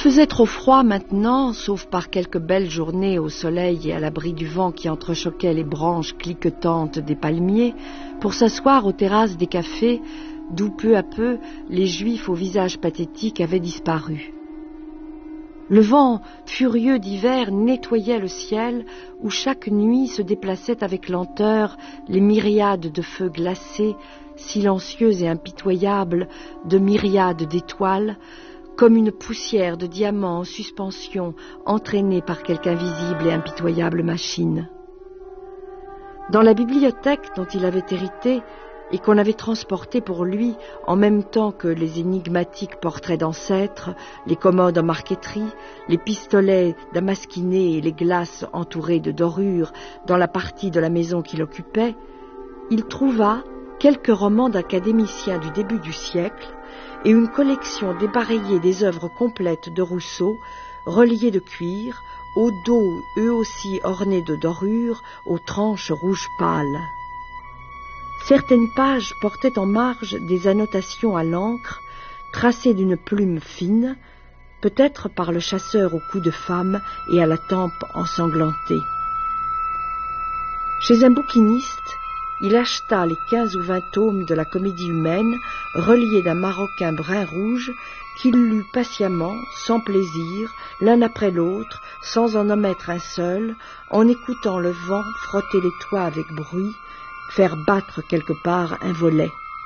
faisait trop froid maintenant, sauf par quelques belles journées au soleil et à l'abri du vent qui entrechoquait les branches cliquetantes des palmiers, pour s'asseoir aux terrasses des cafés, d'où peu à peu les Juifs au visage pathétique avaient disparu. Le vent furieux d'hiver nettoyait le ciel où chaque nuit se déplaçaient avec lenteur les myriades de feux glacés, silencieux et impitoyables, de myriades d'étoiles, comme une poussière de diamants en suspension entraînée par quelque invisible et impitoyable machine. Dans la bibliothèque dont il avait hérité et qu'on avait transportée pour lui en même temps que les énigmatiques portraits d'ancêtres, les commodes en marqueterie, les pistolets damasquinés et les glaces entourées de dorures dans la partie de la maison qu'il occupait, il trouva quelques romans d'académiciens du début du siècle et une collection dépareillée des œuvres complètes de Rousseau, reliées de cuir, au dos eux aussi ornés de dorures, aux tranches rouges pâles. Certaines pages portaient en marge des annotations à l'encre, tracées d'une plume fine, peut-être par le chasseur au cou de femme et à la tempe ensanglantée. Chez un bouquiniste, il acheta les 15 ou 20 tomes de la Comédie humaine, reliés d'un maroquin brun-rouge, qu'il lut patiemment, sans plaisir, l'un après l'autre, sans en omettre un seul, en écoutant le vent frotter les toits avec bruit, faire battre quelque part un volet.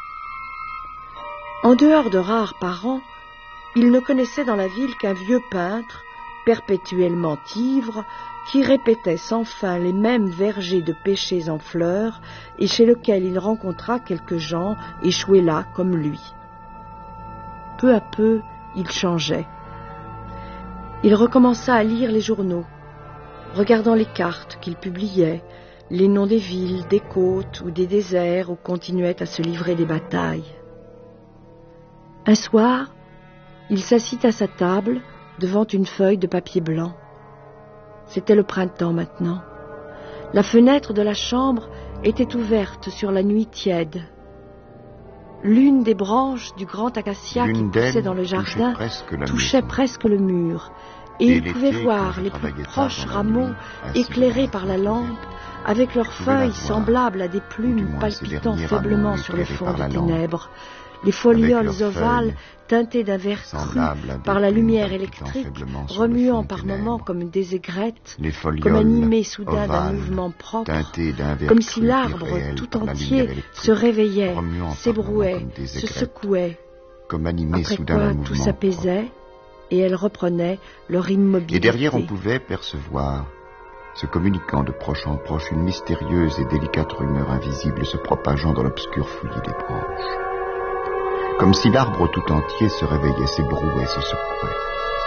En dehors de rares parents, il ne connaissait dans la ville qu'un vieux peintre, perpétuellement ivre, qui répétait sans fin les mêmes vergers de pêchers en fleurs et chez lequel il rencontra quelques gens échoués là comme lui. Peu à peu, il changeait. Il recommença à lire les journaux, regardant les cartes qu'il publiait, les noms des villes, des côtes ou des déserts où continuaient à se livrer des batailles. Un soir, il s'assit à sa table devant une feuille de papier blanc. C'était le printemps maintenant. La fenêtre de la chambre était ouverte sur la nuit tiède. L'une des branches du grand acacia qui poussait dans le jardin touchait presque le mur, et il pouvait voir les plus proches rameaux éclairés par la lampe, avec leurs feuilles semblables à des plumes palpitant faiblement sur le fond des ténèbres, les folioles ovales teintées d'un vert cru par la lumière électrique, remuant par moments comme des aigrettes, comme animées soudain d'un mouvement propre, comme si l'arbre tout entier se réveillait, s'ébrouait, se secouait, après quoi tout s'apaisait et elles reprenaient leur immobilité. Et derrière on pouvait percevoir, se communiquant de proche en proche, une mystérieuse et délicate rumeur invisible se propageant dans l'obscur fouillis des branches. Comme si l'arbre tout entier se réveillait, s'ébrouait, se secouait.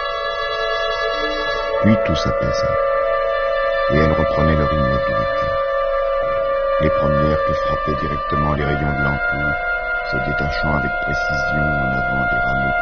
Puis tout s'apaisait, et elles reprenaient leur immobilité. Les premières que frappaient directement les rayons de l'ampoule, se détachant avec précision en avant des rameaux